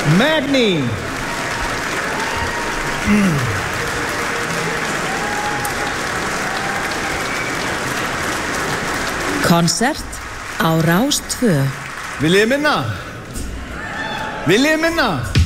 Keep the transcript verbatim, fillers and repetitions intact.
Magni. Mm. Konsert á Rás tvö. Viljið minna? Viljið minna?